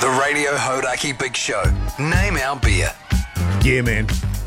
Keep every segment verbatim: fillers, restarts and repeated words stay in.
The Radio Hodaki Big Show. Name our beer. Yeah, man.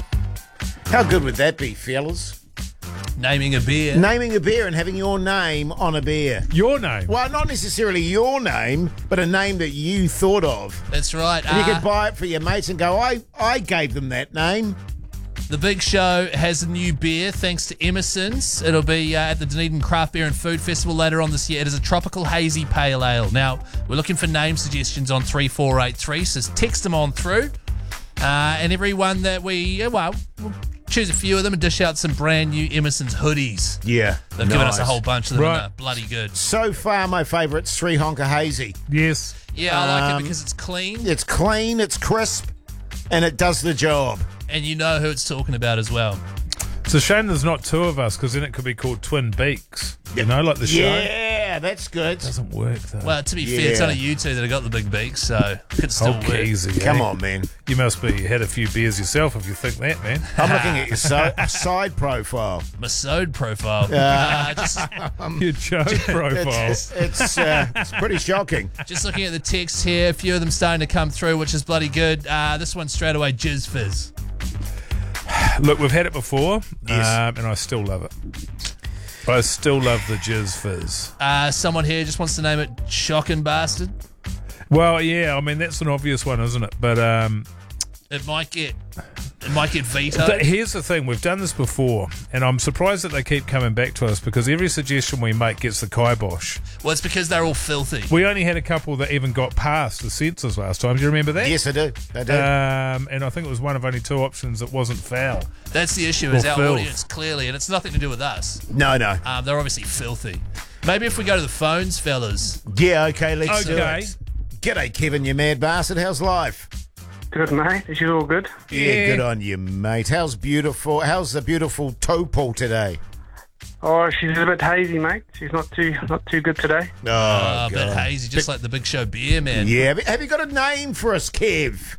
How good would that be, fellas? Naming a beer. Naming a beer and having your name on a beer. Your name? Well, not necessarily your name, but a name that you thought of. That's right. And you Uh, could buy it for your mates and go, I, I gave them that name. The Big Show has a new beer thanks to Emerson's. It'll be uh, at the Dunedin Craft Beer and Food Festival later on this year. It is a tropical hazy pale ale. Now, we're looking for name suggestions on three four eight three, so text them on through. Uh, and everyone that we, uh, well, we'll choose a few of them and dish out some brand new Emerson's hoodies. Yeah. They've given us a whole bunch of them Right. and they're bloody good. So far, my favourite's Three Honker Hazy. Yes. Yeah, I like Um, it because it's clean It's clean, it's crisp, and it does the job. and you know who it's talking about as well. It's a shame there's not two of us, because then it could be called Twin Beaks. You know, like the show. Yeah, that's good. Doesn't work, though. Well, to be fair, it's Yeah. only you two that have got the big beaks, so it could still oh, work. easy. Come eh? on, man. You must be had a few beers yourself if you think that, man. I'm looking at your so- side profile. Masode profile. Uh, just, Your Joe profile. It's, it's, uh, it's pretty shocking. just looking at the text here, a few of them starting to come through, which is bloody good. Uh, this one straight away, Jizz Fizz. Look, we've had it before, Yes. um, and I still love it. I still love the Jizz Fizz. Uh, someone here just wants to name it Shockin' Bastard. Well, yeah, I mean, that's an obvious one, isn't it? But um, It might get, it might get vetoed. th- here's the thing. We've done this before, and I'm surprised that they keep coming back to us, because every suggestion we make gets the kibosh. Well, it's because they're all filthy. We only had a couple that even got past the censors last time. Do you remember that? Yes, I do. I do. Um, and I think it was one of only two options that wasn't foul. That's the issue, is Or our filth. audience, clearly, and it's nothing to do with us. no, no. Um, they're obviously filthy. Maybe if we go to the phones, fellas. Yeah, okay, let's do Okay. it. G'day, Kevin, you mad bastard. How's life? Good, mate. Is you all good? Yeah, Yeah. good on you, mate. How's beautiful? How's the beautiful Topol today? Oh, she's a bit hazy, mate. She's not too not too good today. Oh, Uh, a bit God. hazy, just like the Big Show beer, man. Yeah, have you- have you got a name for us, Kev?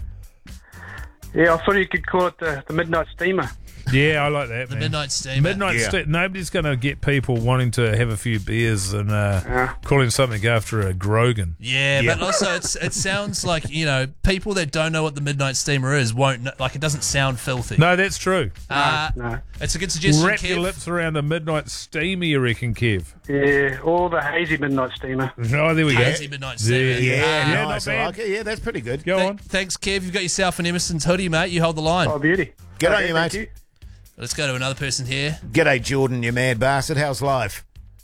Yeah, I thought you could call it the, the Midnight Steamer. Yeah, I like that, The man. Midnight Steamer. Midnight Yeah. Ste- Nobody's going to get people wanting to have a few beers and uh, Yeah. calling something after a Grogan. Yeah, Yeah. but also it's, it sounds like, you know, people that don't know what the Midnight Steamer is won't know, like, it doesn't sound filthy. No, that's true. Uh, No. It's a good suggestion, Wrap your Kev. lips around a Midnight Steamer, you reckon, Kev? Yeah, or the hazy Midnight Steamer. Oh, there we Hazy go. Midnight Steamer. Yeah, Yeah, Uh, Yeah, nice. not I bad. like it. Yeah, that's pretty good. Go th- on. Thanks, Kev. You've got yourself an Emerson's hoodie, mate. You hold the line. Oh, beauty. Good on Okay, you, thank mate. Let's go to another person here. G'day, Jordan, you mad bastard. How's life?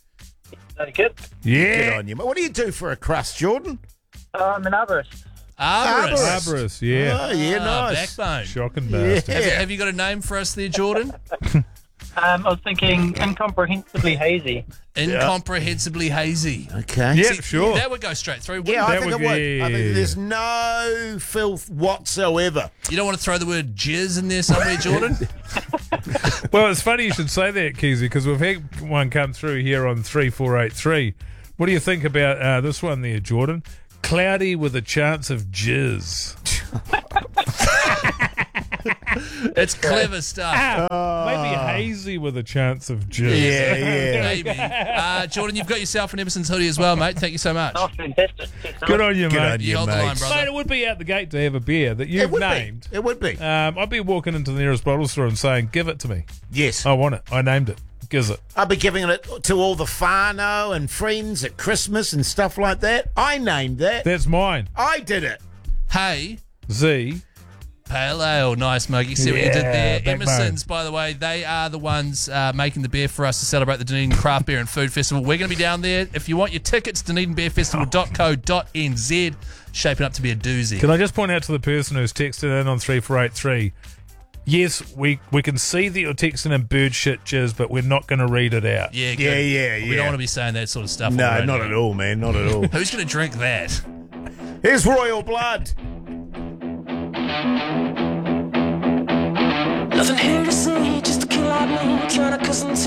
Good. Good Yeah. on you. What do you do for a crust, Jordan? I'm an arborist. Arborist. Arborist. Arborist, yeah. Oh, yeah, Ah, nice. Backbone. Shocking Yeah. bastard. Have, you, have you got a name for us there, Jordan? Um, I was thinking incomprehensibly hazy. Incomprehensibly hazy. Okay. Yeah, See, sure. That would go straight through. wouldn't Yeah, I That think it would would. be- I think there's no filth whatsoever. it? You don't want to throw the word jizz in there somewhere, Jordan? Well, it's funny you should say that, Keezy, because we've had one come through here on three four eight three. What do you think about uh, this one there, Jordan? Cloudy with a chance of jizz. It's clever stuff. Maybe hazy with a chance of jizz. Yeah, yeah. Maybe. Uh, Jordan, you've got yourself an Emerson's hoodie as well, mate. Thank you so much. Oh, fantastic. Good on you, Good mate. on You you, hold the mate. line, brother. Mate, it would be out the gate to have a beer that It you've would named. be. It would be. Um, I'd be walking into the nearest bottle store and saying, give it to me. Yes. I want it. I named it. Giz it. I'll be giving it to all the whānau and friends at Christmas and stuff like that. I named that. That's mine. I did it. Hey, Z. Pale Ale, nice mug. You see what you did Yeah, there. backbone. Emerson's, by the way, they are the ones uh, making the beer for us to celebrate the Dunedin Craft Beer and Food Festival. We're going to be down there. If you want your tickets, dunedin beer festival dot co dot n z. Shaping up to be a doozy. Can I just point out to the person who's texted in on three four eight three, yes, we, we can see that you're texting in bird shit jizz, but we're not going to read it out. Yeah, good. Yeah, yeah, We yeah. don't want to be saying that sort of stuff. on No, the radio. not at all, man. Not at all. Who's going to drink that? Here's Royal Blood. Nothing here to see, just a kill out me, trying to cousin